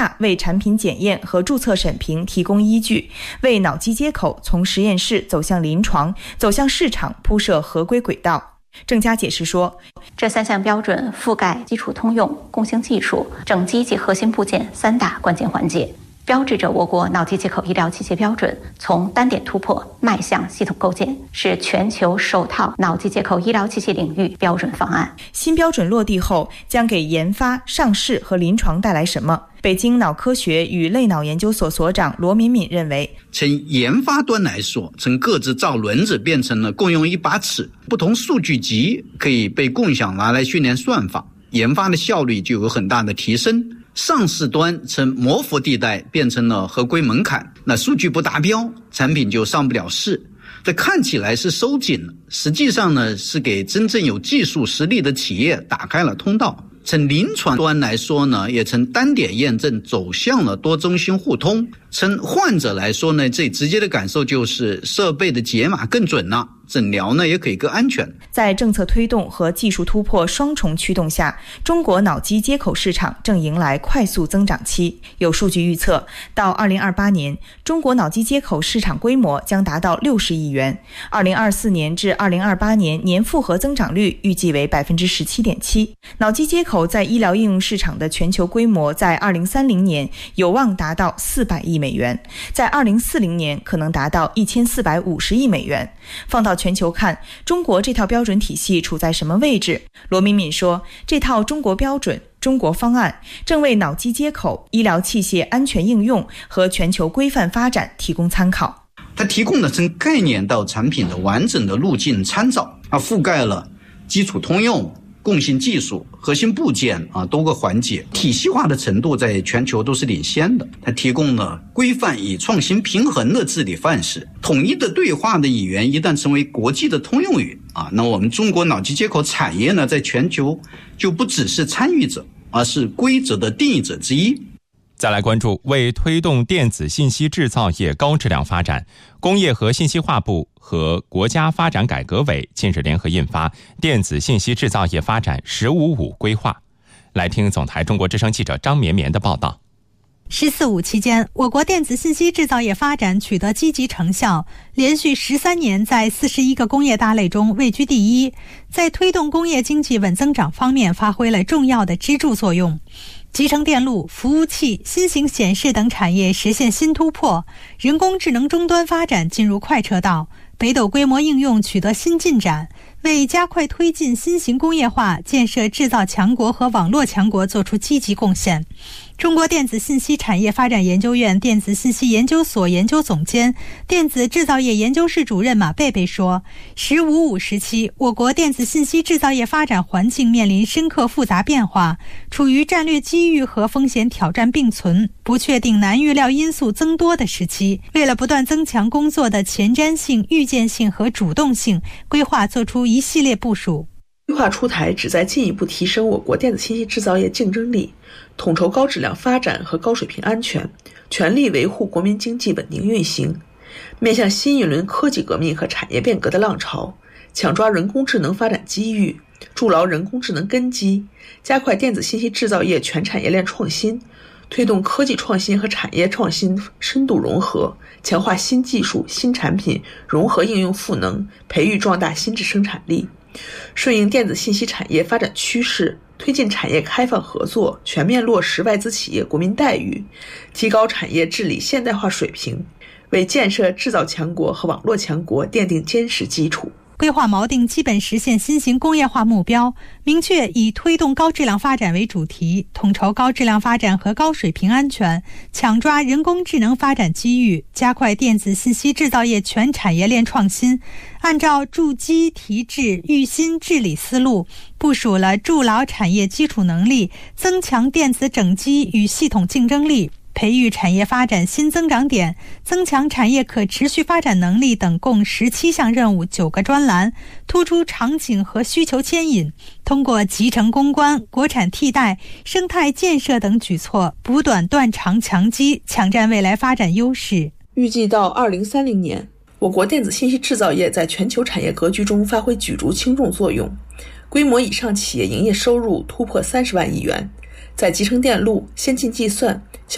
下为产品检验和注册审评提供依据，为脑机接口从实验室走向临床、走向市场铺设合规轨道。郑佳解释说， 这3项标准覆盖基础通用、共性技术、整机及核心部件3大关键环节，标志着我国脑机接口医疗器械标准从单点突破迈向系统构建，是全球首套脑机接口医疗器械领域标准方案。 新标准落地后将给研发、上市和临床带来什么？北京脑科学与类脑研究所所长罗敏敏认为， 从研发端来说，从各自造轮子变成了共用一把尺，不同数据集可以被共享拿来训练算法，研发的效率就有很大的提升。上市端从模糊地带变成了合规门槛，那数据不达标，产品就上不了市。这看起来是收紧了，实际上呢是给真正有技术实力的企业打开了通道。从临床端来说呢，也从单点验证走向了多中心互通。从患者来说呢，最直接的感受就是设备的解码更准了，诊疗呢也可以更安全。 在政策推动和技术突破双重驱动下，中国脑机接口市场正迎来快速增长期。有数据预测，到2028年，中国脑机接口市场规模将达到60亿元。2024年至2028年年复合增长率预计为 17.7%。脑机接口在医疗应用市场的全球规模在2030年有望达到400亿美元，在2040年可能达到1450亿美元。放到全球看，中国这套标准体系处在什么位置？罗敏敏说，这套中国标准、中国方案正为脑机接口医疗器械安全应用和全球规范发展提供参考。 它提供了从概念到产品的完整的路径参照，它覆盖了基础通用、共性技术、核心部件多个环节，体系化的程度在全球都是领先的。它提供了规范与创新平衡的治理范式，统一的对话的语言一旦成为国际的通用语那我们中国脑机接口产业呢，在全球就不只是参与者，而是规则的定义者之一。 再来关注，为推动电子信息制造业高质量发展，工业和信息化部和国家发展改革委近日联合印发《电子信息制造业发展“15+5”规划》。来听总台中国之声记者张绵绵的报道。 14+5期间，我国电子信息制造业发展取得积极成效，连续13年在41个工业大类中位居第一，在推动工业经济稳增长方面发挥了重要的支柱作用。集成电路、服务器、新型显示等产业实现新突破，人工智能终端发展进入快车道，北斗规模应用取得新进展，为加快推进新型工业化、建设制造强国和网络强国做出积极贡献。中国电子信息产业发展研究院电子信息研究所研究总监、电子制造业研究室主任马贝贝说，15+5时期，我国电子信息制造业发展环境面临深刻复杂变化，处于战略机遇和风险挑战并存、不确定难预料因素增多的时期。为了不断增强工作的前瞻性、预见性和主动性，规划作出一系列部署。 规划出台旨在进一步提升我国电子信息制造业竞争力，统筹高质量发展和高水平安全，全力维护国民经济稳定运行，面向新一轮科技革命和产业变革的浪潮，抢抓人工智能发展机遇，筑牢人工智能根基，加快电子信息制造业全产业链创新，推动科技创新和产业创新深度融合，强化新技术、新产品融合应用赋能，培育壮大新质生产力。顺应电子信息产业发展趋势，推进产业开放合作，全面落实外资企业国民待遇，提高产业治理现代化水平，为建设制造强国和网络强国奠定坚实基础。 规划锚定基本实现新型工业化目标，明确以推动高质量发展为主题，统筹高质量发展和高水平安全，抢抓人工智能发展机遇，加快电子信息制造业全产业链创新。按照筑基提质育新治理思路，部署了筑牢产业基础能力、增强电子整机与系统竞争力、培育产业发展新增长点、增强产业可持续发展能力等共17项任务9个专栏，突出场景和需求牵引，通过集成攻关、国产替代、生态建设等举措，补短断长强基，抢占未来发展优势。 预计到2030年，我国电子信息制造业在全球产业格局中发挥举足轻重作用，规模以上企业营业收入突破30万亿元，在集成电路、先进计算、